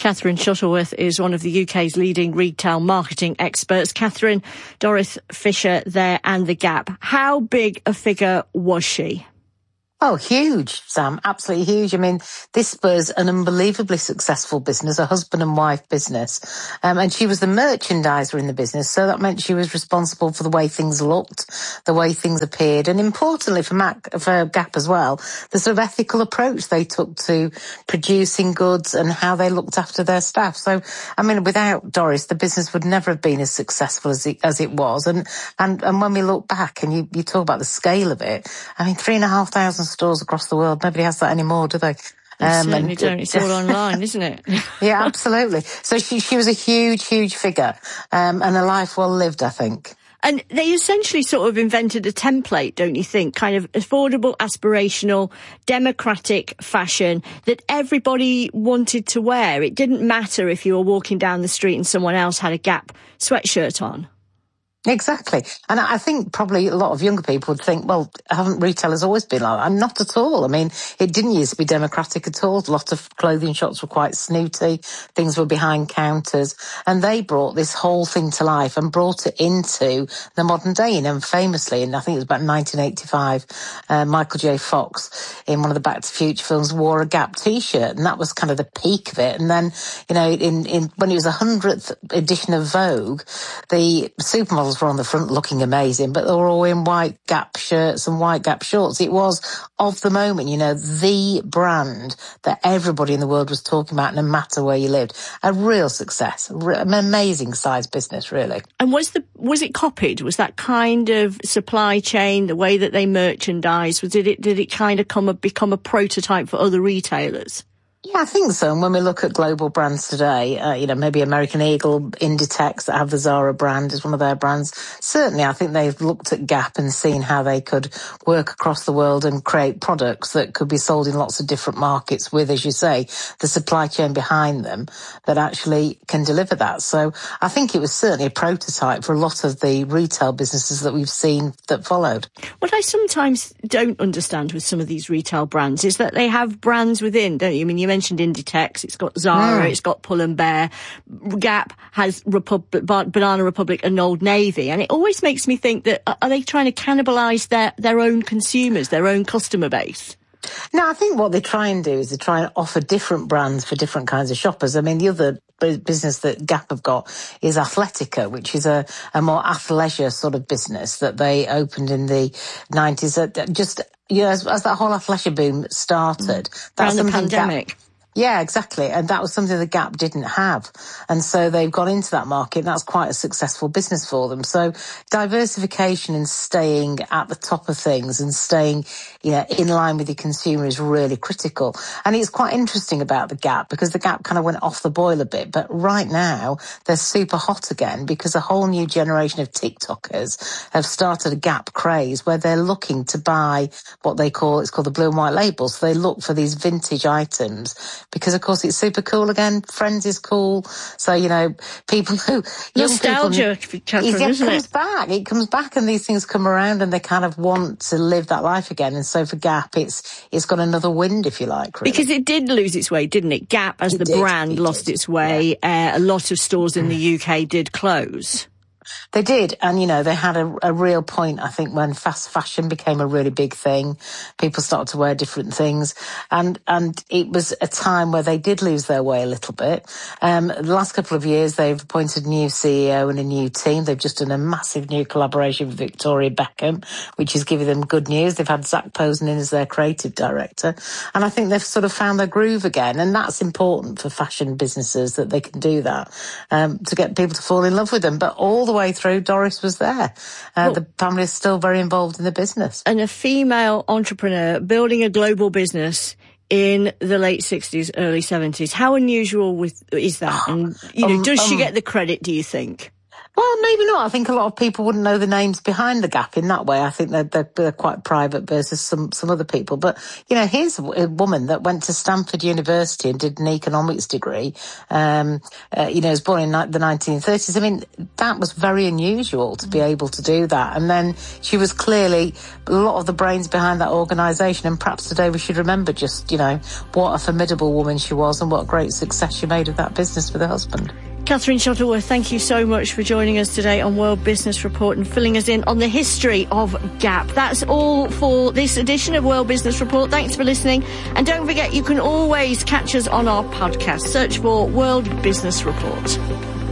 Catherine Shuttleworth is one of the UK's leading retail marketing experts. Catherine, Doris Fisher there and the Gap. How big a figure was she? Oh, huge, Sam. Absolutely huge. I mean, this was an unbelievably successful business, a husband and wife business. And she was the merchandiser in the business. So that meant she was responsible for the way things looked, the way things appeared. And importantly for Gap as well, the sort of ethical approach they took to producing goods and how they looked after their staff. So, I mean, without Doris, the business would never have been as successful as it was. And when we look back and you talk about the scale of it, I mean, 3,500 stores across the world. Nobody has that anymore, do they? Certainly don't. It's all online, isn't it? Yeah, absolutely. So she was a huge, huge figure, and a life well lived, I think. And they essentially sort of invented a template, don't you think? Kind of affordable, aspirational, democratic fashion that everybody wanted to wear. It didn't matter if you were walking down the street and someone else had a Gap sweatshirt on. Exactly. And I think probably a lot of younger people would think, well, haven't retailers always been like that? And not at all. I mean, it didn't used to be democratic at all. A lot of clothing shops were quite snooty. Things were behind counters. And they brought this whole thing to life and brought it into the modern day. And famously, and I think it was about 1985, Michael J. Fox, in one of the Back to the Future films, wore a Gap T-shirt. And that was kind of the peak of it. And then, you know, when it was the 100th edition of Vogue, the supermodels were on the front looking amazing, but they were all in white Gap shirts and white Gap shorts. It was, of the moment, you know, the brand that everybody in the world was talking about, no matter where you lived. A real success, an amazing size business, really. And was it copied? Was that kind of supply chain, the way that they merchandise, did it kind of become a prototype for other retailers? Yeah, I think so. And when we look at global brands today, you know, maybe American Eagle, Inditex that have the Zara brand is one of their brands. Certainly, I think they've looked at Gap and seen how they could work across the world and create products that could be sold in lots of different markets with, as you say, the supply chain behind them that actually can deliver that. So I think it was certainly a prototype for a lot of the retail businesses that we've seen that followed. What I sometimes don't understand with some of these retail brands is that they have brands within, don't you? I mean, you mentioned Inditex, it's got Zara, it's got Pull & Bear. Gap has Banana Republic and Old Navy. And it always makes me think that, are they trying to cannibalise their own consumers, their own customer base? No, I think what they try and do is they try and offer different brands for different kinds of shoppers. I mean, the other business that Gap have got is Athletica, which is a more athleisure sort of business that they opened in the 90s. Just, you know, as that whole athleisure boom started. Around the pandemic. Yeah, exactly. And that was something the Gap didn't have. And so they've gone into that market, and that's quite a successful business for them. So diversification and staying at the top of things and staying, you know, in line with your consumer is really critical. And it's quite interesting about the Gap because the Gap kind of went off the boil a bit. But right now they're super hot again because a whole new generation of TikTokers have started a Gap craze where they're looking to buy what it's called the blue and white label. So they look for these vintage items because, of course, it's super cool again. Friends is cool. So, you know, people who... Nostalgia, Catherine, isn't it? It comes back and these things come around and they kind of want to live that life again. And so for Gap, it's got another wind, if you like, really. Because it did lose its way, didn't it? Gap, as the brand, lost its way. Yeah. A lot of stores in the UK did close. They did, and you know, they had a real point, I think, when fast fashion became a really big thing. People started to wear different things, and it was a time where they did lose their way a little bit. The last couple of years, they've appointed a new CEO and a new team. They've just done a massive new collaboration with Victoria Beckham, which is giving them good news. They've had Zach Posen in as their creative director, and I think they've sort of found their groove again, and that's important for fashion businesses that they can do that, to get people to fall in love with them. But all the way through, Doris was there. The family is still very involved in the business. And a female entrepreneur building a global business in the late 60s, early 70s. How unusual is that? And, you know, does she get the credit, do you think? Well, maybe not. I think a lot of people wouldn't know the names behind the Gap in that way. I think they're quite private versus some other people. But, you know, here's a woman that went to Stanford University and did an economics degree, you know, was born in the 1930s. I mean, that was very unusual to be able to do that. And then she was clearly a lot of the brains behind that organisation. And perhaps today we should remember just, you know, what a formidable woman she was and what great success she made of that business with her husband. Catherine Shuttleworth, thank you so much for joining us today on World Business Report and filling us in on the history of Gap. That's all for this edition of World Business Report. Thanks for listening. And don't forget, you can always catch us on our podcast. Search for World Business Report.